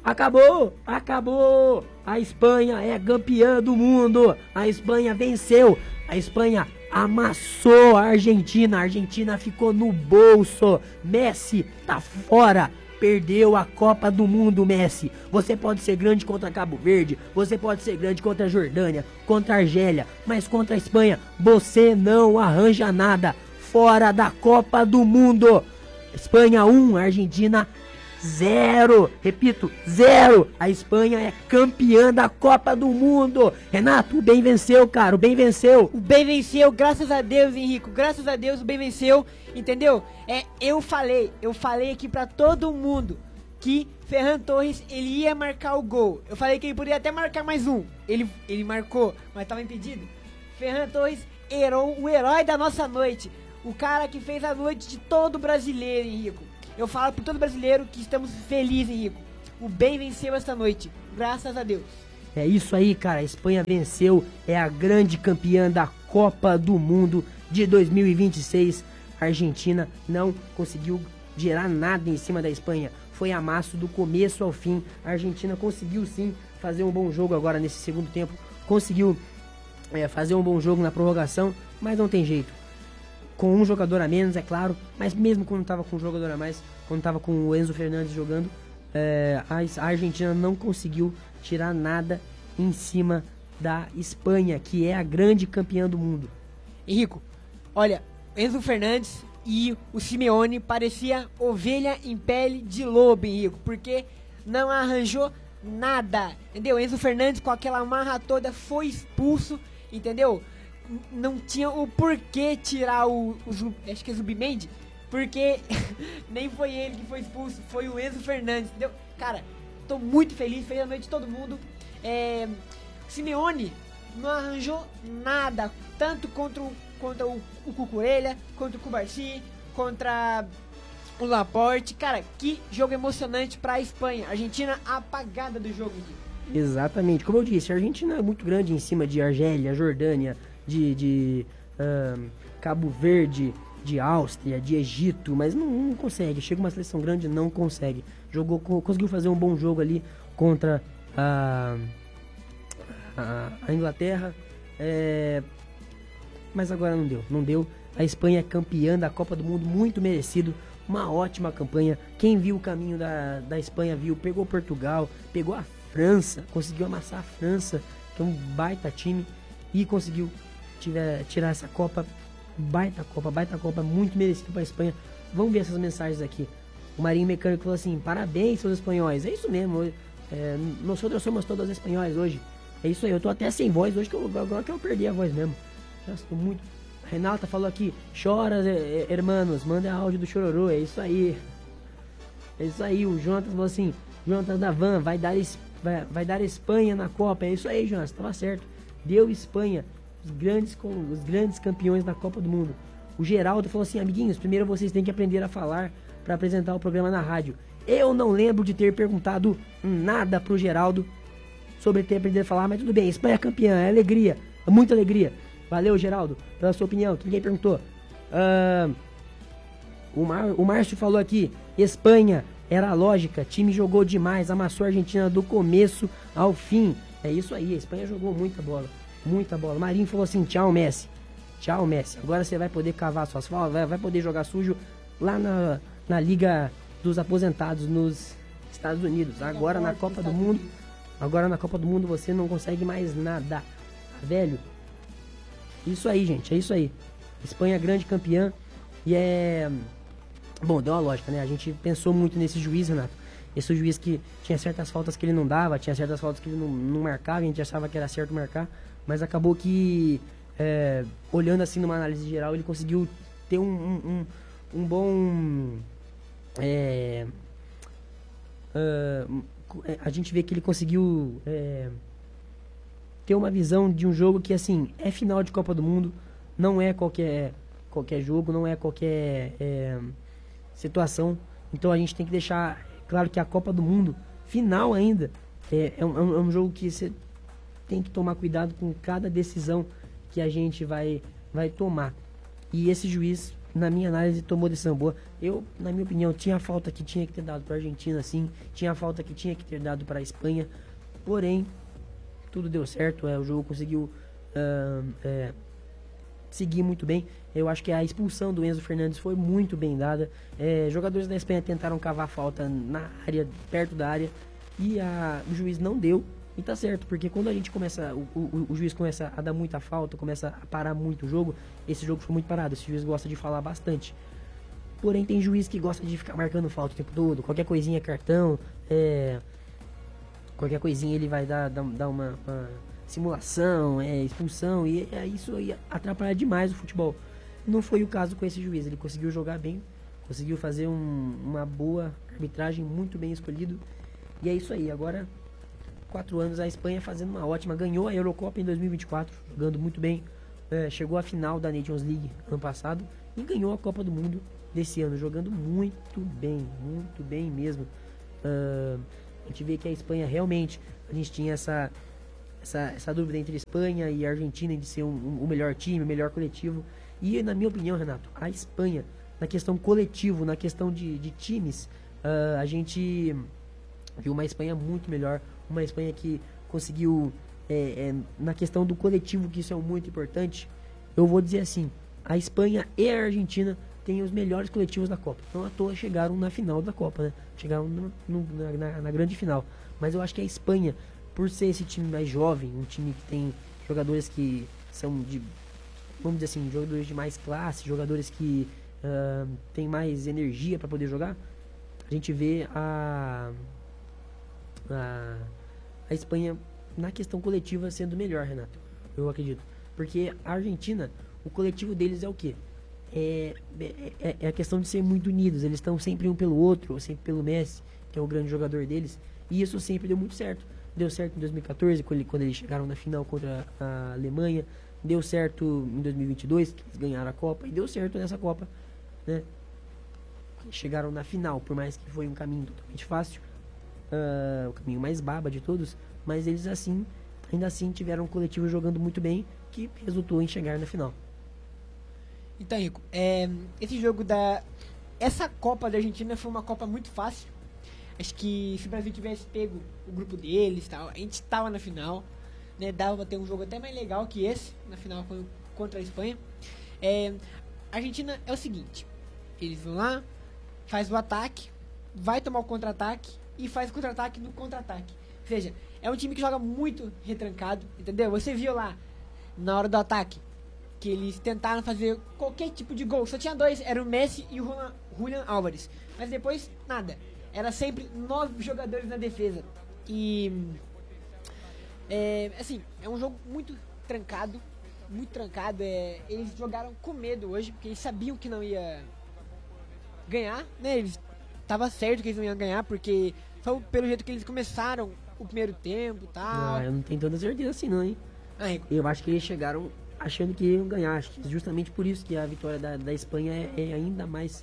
Acabou! A Espanha é campeã do mundo! A Espanha venceu! A Espanha amassou a Argentina! A Argentina ficou no bolso! Messi tá fora! Perdeu a Copa do Mundo, Messi. Você pode ser grande contra Cabo Verde, você pode ser grande contra a Jordânia, contra a Argélia, mas contra a Espanha você não arranja nada. Fora da Copa do Mundo. Espanha 1, Argentina 0. Repito, 0. A Espanha é campeã da Copa do Mundo. Renato, o bem venceu, cara. O bem venceu. O bem venceu, graças a Deus, Henrico. Graças a Deus o bem venceu, entendeu? Eu falei aqui pra todo mundo que Ferran Torres, ele ia marcar o gol. Eu falei que ele poderia até marcar mais um. Ele marcou, mas tava impedido. Ferran Torres, o herói da nossa noite. O cara que fez a noite de todo brasileiro, Henrico. Eu falo para todo brasileiro que estamos felizes, Henrico. O bem venceu esta noite, graças a Deus. É isso aí, cara. A Espanha venceu, é a grande campeã da Copa do Mundo de 2026. A Argentina não conseguiu gerar nada em cima da Espanha. Foi amasso do começo ao fim. A Argentina conseguiu sim fazer um bom jogo agora nesse segundo tempo. Conseguiu fazer um bom jogo na prorrogação, mas não tem jeito. Com um jogador a menos, é claro, mas mesmo quando estava com um jogador a mais, quando estava com o Enzo Fernandes jogando, a Argentina não conseguiu tirar nada em cima da Espanha, que é a grande campeã do mundo. Henrico, olha, Enzo Fernandes e o Simeone parecia ovelha em pele de lobo, Henrico, porque não arranjou nada, entendeu? Enzo Fernandes com aquela marra toda foi expulso, entendeu? Não tinha o porquê tirar acho que é Zubimendi, porque nem foi ele que foi expulso, foi o Enzo Fernandes, entendeu? Cara, tô muito feliz, fez a noite de todo mundo. Simeone não arranjou nada, tanto contra o Cucurella, contra o Cubarsí, contra o Laporte. Cara, que jogo emocionante pra Espanha. Argentina apagada do jogo. Exatamente, como eu disse, a Argentina é muito grande em cima de Argélia, Jordânia, de Cabo Verde, de Áustria, de Egito, mas não consegue. Chega uma seleção grande e não consegue. Conseguiu fazer um bom jogo ali contra a Inglaterra, mas agora não deu. A Espanha é campeã da Copa do Mundo, muito merecido. Uma ótima campanha. Quem viu o caminho da Espanha viu, pegou Portugal, pegou a França, conseguiu amassar a França, que é um baita time, e conseguiu tirar essa Copa. Baita Copa, muito merecido para a Espanha. Vamos ver essas mensagens aqui. O Marinho Mecânico falou assim: parabéns, seus espanhóis. É isso mesmo, nós somos todos espanhóis hoje. É isso aí, eu tô até sem voz hoje, agora que eu perdi a voz mesmo. Já estou muito. A Renata falou aqui: chora, hermanos, manda áudio do Chororô. É isso aí. O Jonatas falou assim: Jonatas da Van, vai dar Espanha na Copa. É isso aí, Jonatas, tava certo. Deu Espanha, os grandes campeões da Copa do Mundo. O Geraldo falou assim: amiguinhos, primeiro vocês têm que aprender a falar para apresentar o programa na rádio. Eu não lembro de ter perguntado nada pro Geraldo sobre ter aprendido a falar, mas tudo bem, Espanha é campeã, é alegria, é muita alegria. Valeu, Geraldo, pela sua opinião. Ninguém perguntou. O Márcio falou aqui: Espanha era a lógica, time jogou demais, amassou a Argentina do começo ao fim. É isso aí, a Espanha jogou muita bola. Marinho falou assim: tchau, Messi. Agora você vai poder cavar suas faltas, vai poder jogar sujo lá na Liga dos Aposentados nos Estados Unidos. Agora na Copa do Mundo você não consegue mais nada, velho. Isso aí, gente, é isso aí. Espanha grande campeã. E bom, deu uma lógica, né? A gente pensou muito nesse juiz, Renato. Esse juiz que tinha certas faltas que ele não dava, tinha certas faltas que ele não marcava, a gente achava que era certo marcar, mas acabou que, olhando assim numa análise geral, ele conseguiu ter um bom... a gente vê que ele conseguiu ter uma visão de um jogo que, assim, é final de Copa do Mundo, não é qualquer jogo, não é qualquer situação. Então a gente tem que deixar claro que a Copa do Mundo, final ainda, é um jogo que você tem que tomar cuidado com cada decisão que a gente vai tomar. E esse juiz na minha análise, tomou decisão boa. Eu, na minha opinião, tinha falta que tinha que ter dado para a Argentina, sim. Tinha falta que tinha que ter dado para a Espanha. Porém, tudo deu certo. O jogo conseguiu seguir muito bem. Eu acho que a expulsão do Enzo Fernandes foi muito bem dada. Jogadores da Espanha tentaram cavar falta na área, perto da área, e o juiz não deu. E tá certo, porque quando a gente começa, o juiz começa a dar muita falta, começa a parar muito o jogo, esse jogo foi muito parado. Esse juiz gosta de falar bastante. Porém, tem juiz que gosta de ficar marcando falta o tempo todo. Qualquer coisinha é cartão, qualquer coisinha ele vai dar uma simulação, expulsão, e isso aí atrapalha demais o futebol. Não foi o caso com esse juiz. Ele conseguiu jogar bem, conseguiu fazer uma boa arbitragem, muito bem escolhido. E é isso aí. Agora, 4 anos, a Espanha fazendo uma ótima. Ganhou a Eurocopa em 2024, jogando muito bem. Chegou à final da Nations League ano passado e ganhou a Copa do Mundo desse ano, jogando muito bem mesmo. A gente vê que a Espanha realmente, a gente tinha essa dúvida entre Espanha e Argentina de ser o melhor time, o melhor coletivo. E na minha opinião, Renato, a Espanha, na questão coletivo, na questão de times, a gente viu uma Espanha muito melhor, uma Espanha que conseguiu, na questão do coletivo, que isso é muito importante. Eu vou dizer assim, a Espanha e a Argentina têm os melhores coletivos da Copa. Não à toa chegaram na final da Copa, né? Chegaram na grande final. Mas eu acho que a Espanha, por ser esse time mais jovem, um time que tem jogadores que são vamos dizer assim, jogadores de mais classe, jogadores que têm mais energia para poder jogar, a gente vê a Espanha na questão coletiva sendo melhor, Renato, eu acredito. Porque a Argentina, o coletivo deles é o quê? É a questão de ser muito unidos. Eles estão sempre um pelo outro, sempre pelo Messi, que é o grande jogador deles, e isso sempre deu muito certo. Deu certo em 2014, quando eles chegaram na final contra a Alemanha. Deu certo em 2022, que eles ganharam a Copa. E deu certo nessa Copa, né? Chegaram na final, por mais que foi um caminho totalmente fácil, o caminho mais baba de todos. Mas eles ainda assim tiveram um coletivo jogando muito bem, que resultou em chegar na final. Então, Rico, esse jogo essa Copa da Argentina foi uma Copa muito fácil. Acho que se o Brasil tivesse pego o grupo deles, tal, a gente tava na final, né? Dava pra ter um jogo até mais legal que esse, na final contra a Espanha. A Argentina é o seguinte, eles vão lá, faz o ataque, vai tomar o contra-ataque e faz o contra-ataque no contra-ataque. Ou seja, é um time que joga muito retrancado, entendeu? Você viu lá, na hora do ataque, que eles tentaram fazer qualquer tipo de gol. Só tinha 2, era o Messi e o Julián Álvares. Mas depois, nada. Era sempre 9 jogadores na defesa. E assim, é um jogo muito trancado. Muito trancado. Eles jogaram com medo hoje, porque eles sabiam que não ia ganhar, né? Tava certo que eles não iam ganhar, porque só pelo jeito que eles começaram o primeiro tempo e tal. Eu não tenho tanta certeza assim não, hein? Eu acho que eles chegaram achando que iam ganhar. Acho que justamente por isso que a vitória da Espanha é ainda mais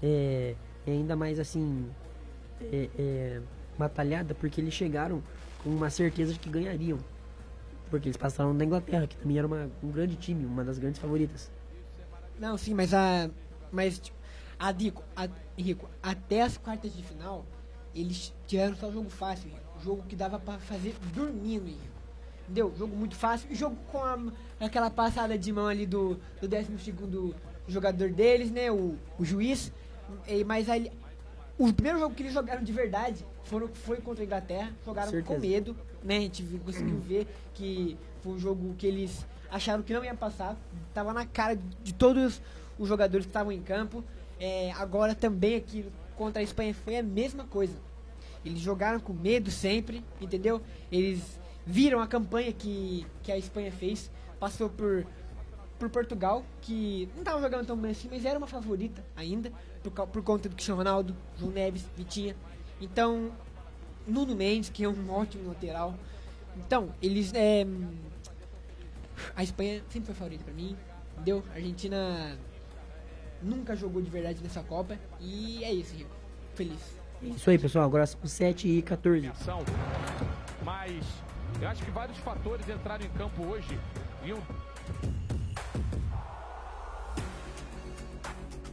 assim, batalhada, porque eles chegaram com uma certeza de que ganhariam, porque eles passaram da Inglaterra, que também era um grande time, uma das grandes favoritas. Não, sim, mas Rico, até as quartas de final eles tiveram só jogo fácil, Rico. Jogo que dava pra fazer dormindo, Rico. Entendeu? Jogo muito fácil. Jogo com aquela passada de mão ali do 12º jogador deles, né? O juiz. Mas ali, o primeiro jogo que eles jogaram de verdade foi contra a Inglaterra. Jogaram com medo, né? A gente conseguiu ver que foi um jogo que eles acharam que não ia passar. Tava na cara de todos os jogadores que estavam em campo. Agora também aqui contra a Espanha foi a mesma coisa. Eles jogaram com medo sempre, entendeu? Eles viram a campanha que a Espanha fez, passou por Portugal, que não estava jogando tão bem assim, mas era uma favorita ainda, por conta do Cristiano Ronaldo, João Neves, Vitinha. Então, Nuno Mendes, que é um ótimo lateral. Então, a Espanha sempre foi favorita pra mim, entendeu? A Argentina nunca jogou de verdade nessa Copa, e é isso, Rico. Feliz. Isso aí, pessoal, agora são 7h14. Mas eu acho que vários fatores entraram em campo hoje.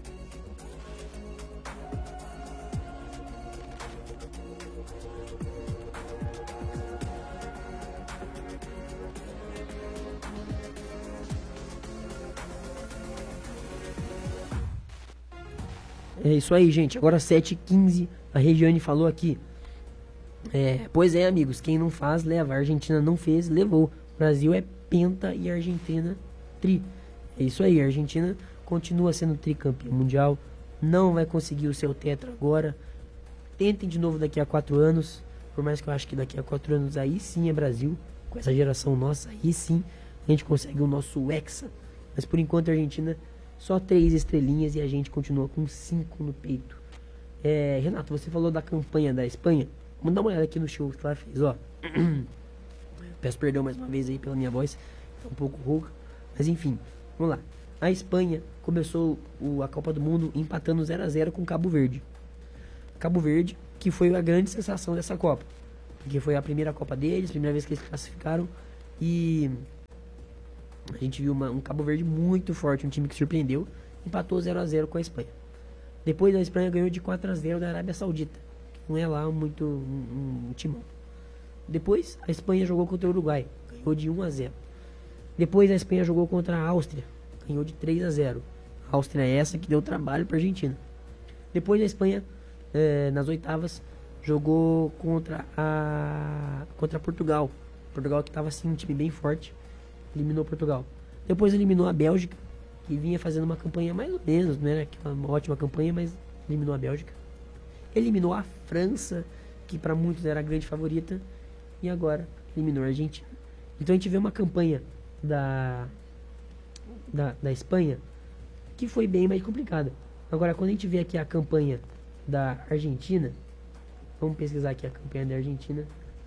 É isso aí, gente. Agora 7h15, a Regiane falou aqui. Pois é, amigos, quem não faz, leva. A Argentina não fez, levou. Brasil é penta e a Argentina tri. É isso aí, a Argentina continua sendo tricampeã mundial. Não vai conseguir o seu tetra agora. Tentem de novo daqui a 4 anos. Por mais que eu acho que daqui a 4 anos aí sim é Brasil. Com essa geração nossa, aí sim a gente consegue o nosso hexa. Mas por enquanto a Argentina só 3 estrelinhas e a gente continua com 5 no peito. Renato, você falou da campanha da Espanha. Vamos dar uma olhada aqui no show que ela fez, ó. Peço perdão mais uma vez aí pela minha voz, tá um pouco rouca. Mas enfim, vamos lá. A Espanha começou a Copa do Mundo empatando 0-0 com Cabo Verde. Cabo Verde, que foi a grande sensação dessa Copa. Porque foi a primeira Copa deles, primeira vez que eles classificaram. E a gente viu um Cabo Verde muito forte, um time que surpreendeu. Empatou 0-0 com a Espanha. Depois a Espanha ganhou de 4-0 da Arábia Saudita. Que não é lá muito um timão. Depois a Espanha jogou contra o Uruguai. Ganhou de 1-0. Depois a Espanha jogou contra a Áustria. Ganhou de 3-0. A Áustria é essa que deu trabalho para a Argentina. Depois a Espanha, nas oitavas, jogou contra Portugal. Portugal que estava assim, um time bem forte. Eliminou Portugal. Depois eliminou a Bélgica, que vinha fazendo uma campanha mais ou menos, não era uma ótima campanha, mas eliminou a Bélgica. Eliminou a França, que para muitos era a grande favorita. E agora eliminou a Argentina. Então a gente vê uma campanha da Espanha que foi bem mais complicada. Agora, quando a gente vê aqui a campanha da Argentina, vamos pesquisar aqui a campanha da Argentina,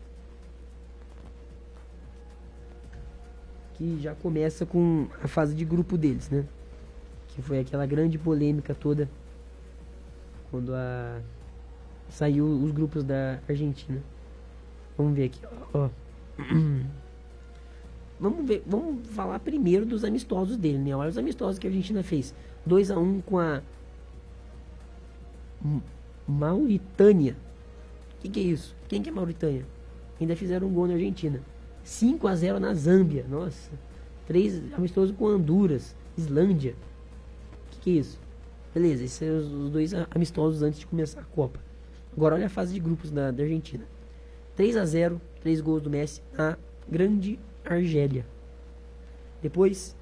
que já começa com a fase de grupo deles, né? Que foi aquela grande polêmica toda quando saiu os grupos da Argentina. Vamos ver aqui, ó. Vamos falar primeiro dos amistosos dele, né? Olha os amistosos que a Argentina fez. 2-1 com a Mauritânia. O que é isso? Quem que é Mauritânia? Ainda fizeram um gol na Argentina. 5-0 na Zâmbia. Nossa. 3 amistosos com Honduras, Islândia. O que é isso? Beleza, esses são os 2 amistosos antes de começar a Copa. Agora olha a fase de grupos da Argentina. 3-0, 3 gols do Messi, a grande Argélia. Depois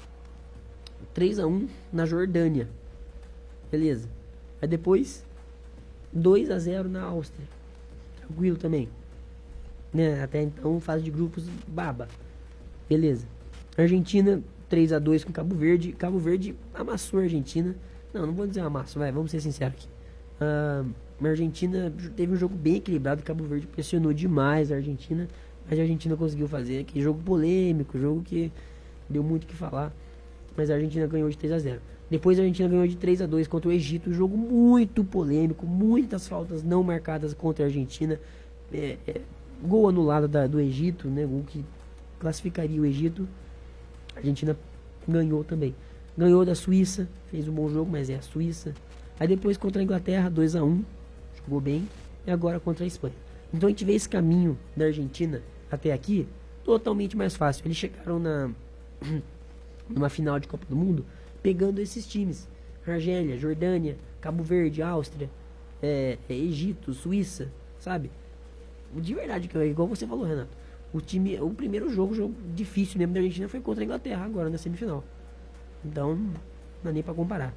3-1 na Jordânia. Beleza. Aí depois 2-0 na Áustria. Tranquilo também. Né? Até então fase de grupos baba. Beleza. Argentina 3-2 com Cabo Verde. Cabo Verde amassou a Argentina. Não vou dizer amassou, vamos ser sinceros aqui. A Argentina teve um jogo bem equilibrado. Cabo Verde pressionou demais a Argentina. Mas a Argentina conseguiu fazer aqui jogo polêmico, jogo que deu muito o que falar. Mas a Argentina ganhou de 3-0. Depois a Argentina ganhou de 3-2 contra o Egito. Jogo muito polêmico, muitas faltas não marcadas contra a Argentina. Gol anulado do Egito, né? Gol que classificaria o Egito. A Argentina ganhou também. Ganhou da Suíça, fez um bom jogo, mas é a Suíça. Aí depois contra a Inglaterra, 2-1, jogou bem. E agora contra a Espanha. Então a gente vê esse caminho da Argentina até aqui totalmente mais fácil. Eles chegaram numa final de Copa do Mundo pegando esses times: Argélia, Jordânia, Cabo Verde, Áustria, Egito, Suíça, sabe? De verdade, que é igual você falou, Renato. O primeiro jogo difícil mesmo da Argentina foi contra a Inglaterra agora na semifinal. Então não dá nem pra comparar.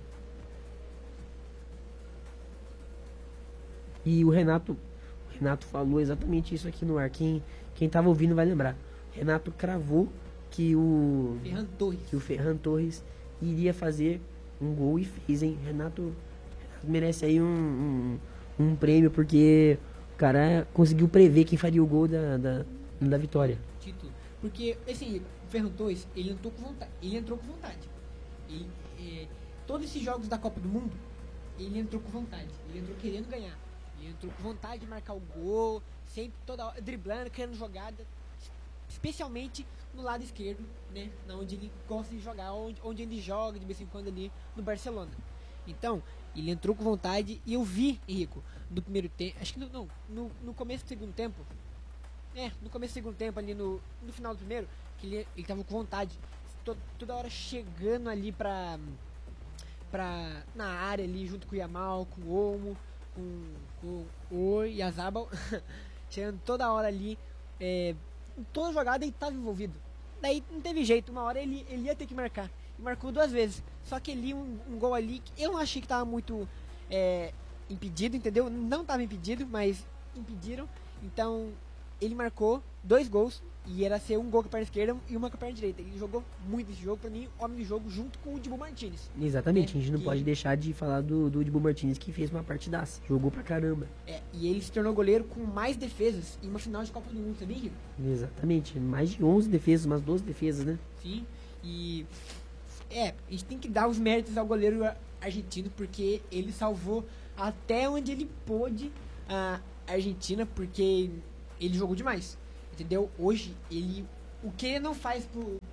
E o Renato falou exatamente isso aqui no ar. Quem tava ouvindo vai lembrar. Renato cravou que o Ferran Torres iria fazer um gol e fez, hein? Renato merece aí um prêmio, porque o cara conseguiu prever quem faria o gol da vitória. Título. Porque, assim, o Ferran Torres, ele entrou com vontade. Todos esses jogos da Copa do Mundo, ele entrou com vontade. Ele entrou querendo ganhar. Ele entrou com vontade de marcar o gol, sempre toda hora driblando, criando jogada, especialmente no lado esquerdo, né? Onde ele gosta de jogar, onde ele joga de vez em quando ali no Barcelona. Então, ele entrou com vontade e eu vi, Henrico, no primeiro tempo, acho que no começo do segundo tempo, no começo do segundo tempo, ali no final do primeiro, que ele tava com vontade, toda hora chegando ali pra na área ali, junto com o Yamal, com o Olmo, com o Yazabal, chegando toda hora ali, em toda jogada ele estava envolvido. Daí não teve jeito, uma hora ele ia ter que marcar. E marcou 2 vezes. Só que ali, um gol ali, que eu não achei que estava muito impedido, entendeu? Não estava impedido, mas impediram. Então, ele marcou 2 gols. E era ser um gol com a perna esquerda e uma com a perna direita. Ele jogou muito esse jogo, pra mim, homem do jogo, junto com o Dibu Martínez. Exatamente, a gente não pode deixar de falar do Dibu Martínez, que fez uma partidaça, jogou pra caramba. E ele se tornou goleiro com mais defesas em uma final de Copa do Mundo, sabia, Rico? Exatamente, mais de 11 defesas, umas 12 defesas, né? Sim, e a gente tem que dar os méritos ao goleiro argentino, porque ele salvou até onde ele pôde a Argentina, porque ele jogou demais. Entendeu? Hoje, o que ele não faz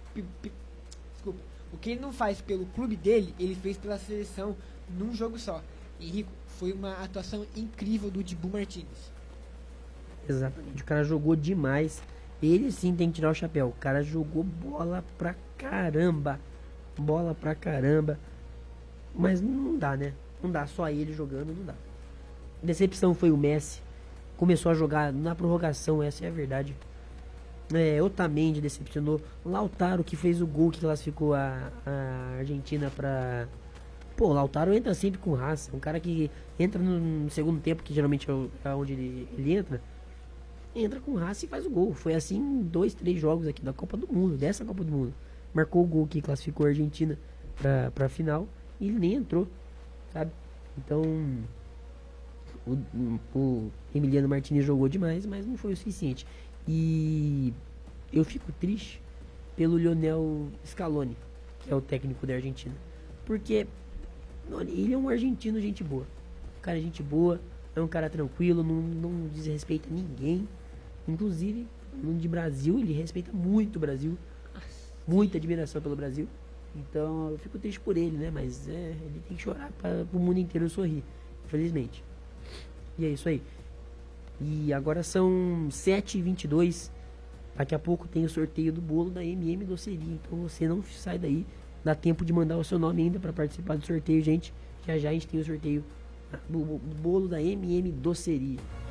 o que ele não faz pelo clube dele, ele fez pela seleção num jogo só. Henrico, foi uma atuação incrível do Dibu Martínez. Exatamente, o cara jogou demais. Ele sim tem que tirar o chapéu. O cara jogou bola pra caramba. Bola pra caramba. Mas não dá, né? Não dá, só ele jogando, não dá. Decepção foi o Messi. Começou a jogar na prorrogação, essa é a verdade. Otamendi decepcionou. Lautaro, que fez o gol que classificou a Argentina pra... Pô, o Lautaro entra sempre com raça. Um cara que entra no segundo tempo, que geralmente é onde ele entra. Entra com raça e faz o gol. Foi assim em 2, 3 jogos aqui da Copa do Mundo, dessa Copa do Mundo. Marcou o gol que classificou a Argentina pra final. E ele nem entrou, sabe? Então... O Emiliano Martínez jogou demais, mas não foi o suficiente. E eu fico triste pelo Lionel Scaloni, que é o técnico da Argentina. Porque ele é um argentino gente boa. Um cara gente boa, é um cara tranquilo, não desrespeita ninguém. Inclusive, no de Brasil, ele respeita muito o Brasil. Muita admiração pelo Brasil. Então eu fico triste por ele, né? Mas ele tem que chorar para o mundo inteiro sorrir, infelizmente. E é isso aí. E agora são 7h22. Daqui a pouco tem o sorteio do bolo da MM Doceria. Então você não sai daí. Dá tempo de mandar o seu nome ainda para participar do sorteio, gente. Já já a gente tem o sorteio do bolo da MM Doceria.